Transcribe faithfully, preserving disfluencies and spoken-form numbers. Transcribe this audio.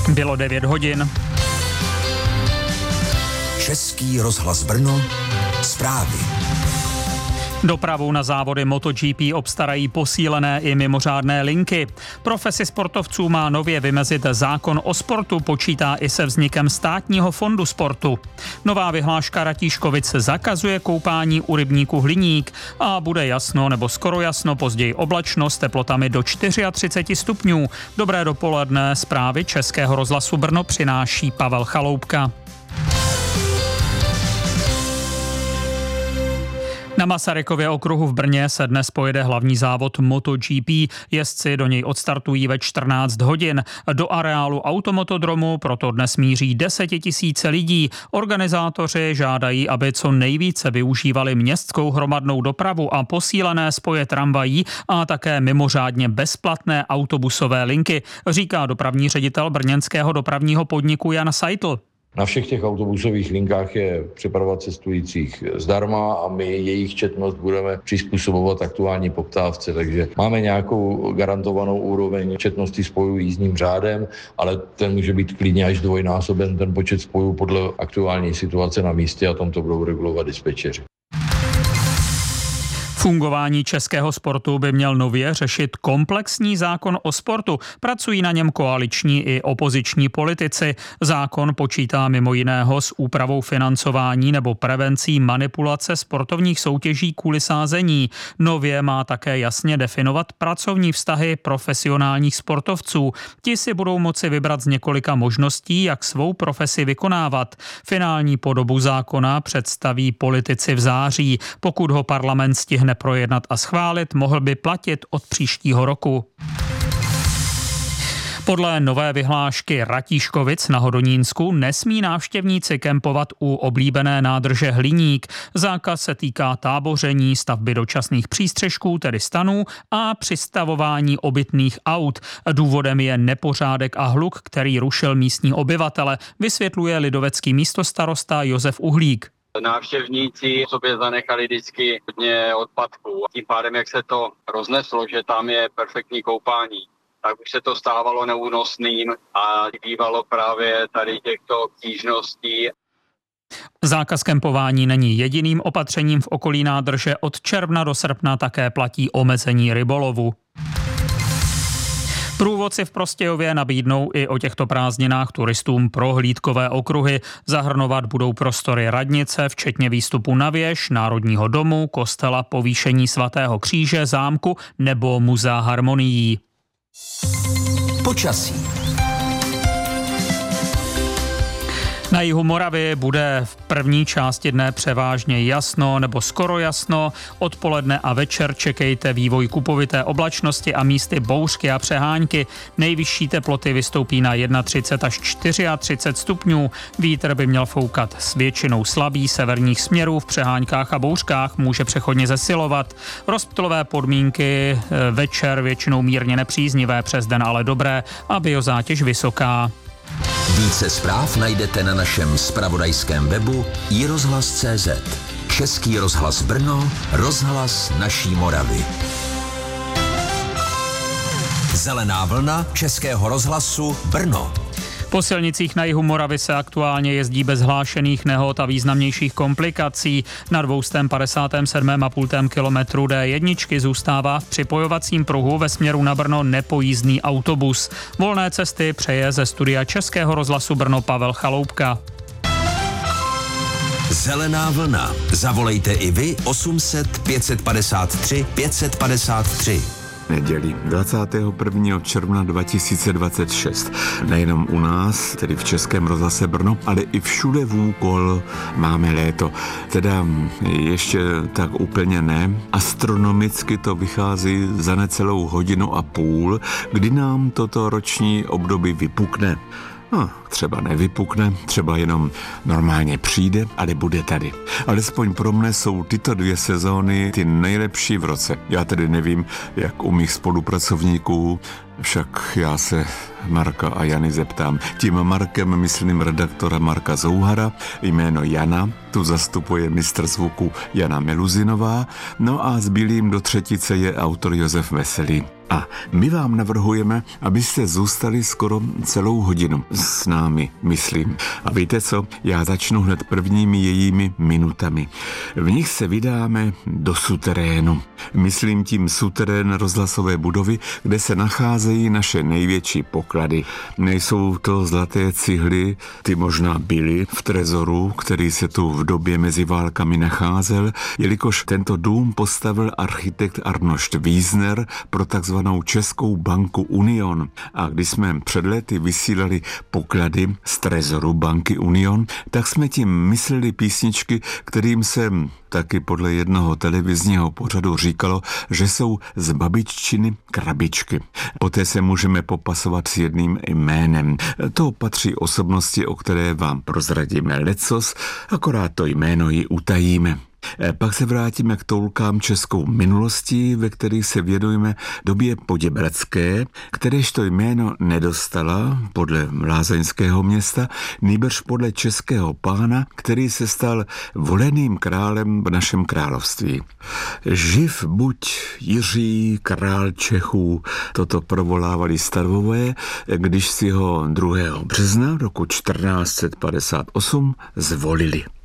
Bylo devět hodin. Český rozhlas Brno, zprávy. Dopravu na závody MotoGP obstarají posílené i mimořádné linky. Profesi sportovců má nově vymezit zákon o sportu, počítá i se vznikem státního fondu sportu. Nová vyhláška Ratíškovic zakazuje koupání u rybníku Hliník a bude jasno nebo skoro jasno, později oblačno s teplotami do třicet čtyři stupňů. Dobré dopoledne, zprávy Českého rozhlasu Brno přináší Pavel Chaloupka. Na Masarykově okruhu v Brně se dnes pojede hlavní závod MotoGP. Jezdci do něj odstartují ve čtrnáct hodin. Do areálu automotodromu proto dnes míří desetitisíce lidí. Organizátoři žádají, aby co nejvíce využívali městskou hromadnou dopravu a posílené spoje tramvají a také mimořádně bezplatné autobusové linky, říká dopravní ředitel brněnského dopravního podniku Jan Seitl. Na všech těch autobusových linkách je přeprava cestujících zdarma a my jejich četnost budeme přizpůsobovat aktuální poptávce, takže máme nějakou garantovanou úroveň četnosti spojů jízdním řádem, ale ten může být klidně až dvojnásoben ten počet spojů podle aktuální situace na místě a tom to budou regulovat dispečeři. Fungování českého sportu by měl nově řešit komplexní zákon o sportu. Pracují na něm koaliční i opoziční politici. Zákon počítá mimo jiného s úpravou financování nebo prevencí manipulace sportovních soutěží kvůli sázení. Nově má také jasně definovat pracovní vztahy profesionálních sportovců. Ti si budou moci vybrat z několika možností, jak svou profesi vykonávat. Finální podobu zákona představí politici v září. Pokud ho parlament stihne projednat a schválit, mohl by platit od příštího roku. Podle nové vyhlášky Ratíškovic na Hodonínsku nesmí návštěvníci kempovat u oblíbené nádrže Hliník. Zákaz se týká táboření, stavby dočasných přístřešků, tedy stanů, a přistavování obytných aut. Důvodem je nepořádek a hluk, který rušil místní obyvatele, vysvětluje lidovecký místostarosta Josef Uhlík. Návštěvníci sobě zanechali vždycky hodně odpadků. Tím pádem, jak se to rozneslo, že tam je perfektní koupání, tak už se to stávalo neúnosným a bývalo právě tady těchto stížností. Zákaz kempování není jediným opatřením v okolí nádrže. Od června do srpna také platí omezení rybolovu. Průvodci v Prostějově nabídnou i o těchto prázdninách turistům prohlídkové okruhy. Zahrnovat budou prostory radnice, včetně výstupu na věž, Národního domu, kostela Povýšení svatého kříže, zámku nebo Muzea harmonií. Počasí. Na jihu Moravy bude v první části dne převážně jasno nebo skoro jasno. Odpoledne a večer čekejte vývoj kupovité oblačnosti a místy bouřky a přehánky. Nejvyšší teploty vystoupí na třicet jedna až třicet čtyři stupňů. Vítr by měl foukat s většinou slabý severních směrů, v přeháňkách a bouřkách může přechodně zesilovat. Rozptylové podmínky večer většinou mírně nepříznivé, přes den ale dobré a biozátěž vysoká. Více zpráv najdete na našem zpravodajském webu i rozhlas tečka cé zet. Český rozhlas Brno, rozhlas naší Moravy. Zelená vlna Českého rozhlasu Brno. Po silnicích na jihu Moravy se aktuálně jezdí bez hlášených nehod a významnějších komplikací. Na dvě stě padesát sedm a půl kilometru dé jedna zůstává v připojovacím pruhu ve směru na Brno nepojízdný autobus. Volné cesty přeje ze studia Českého rozhlasu Brno Pavel Chaloupka. Zelená vlna. Zavolejte i vy osm set pět padesát tři pět padesát tři. Neděli dvacátého prvního června dva tisíce dvacet šest. Nejenom u nás, tedy v Českém rozhlase Brno, ale i všude vůkol máme léto. Teda ještě tak úplně ne. Astronomicky to vychází za necelou hodinu a půl, kdy nám toto roční období vypukne. No, třeba nevypukne, třeba jenom normálně přijde, ale bude tady. Alespoň pro mne jsou tyto dvě sezóny ty nejlepší v roce. Já tedy nevím, jak u mých spolupracovníků, však já se Marka a Jany zeptám. Tím Markem myslím redaktora Marka Zouhara, jméno Jana, tu zastupuje mistr zvuku Jana Meluzinová, no a zbylým do třetice je autor Josef Veselý. A my vám navrhujeme, abyste zůstali skoro celou hodinu s námi, myslím. A víte co? Já začnu hned prvními jejími minutami. V nich se vydáme do suterénu. Myslím tím suterén rozhlasové budovy, kde se nacházejí naše největší poklady. Nejsou to zlaté cihly, ty možná byly v trezoru, který se tu v době mezi válkami nacházel, jelikož tento dům postavil architekt Arnošt Wiesner pro takzvanou Českou banku Union. A když jsme před lety vysílali poklady z trezoru banky Union, tak jsme tím mysleli písničky, kterým se taky podle jednoho televizního pořadu říkalo, že jsou z babiččiny krabičky. Poté se můžeme popasovat s jedným jménem. To patří osobnosti, o které vám prozradíme lecos, akorát to jméno ji utajíme. Pak se vrátíme k toulkám českou minulostí, ve kterých se věnujeme době poděbradské, kteréž to jméno nedostala podle lázeňského města, nýbrž podle českého pána, který se stal voleným králem v našem království. Živ buď Jiří, král Čechů, toto provolávali stavové, když si ho druhého března roku čtrnáct set padesát osm zvolili.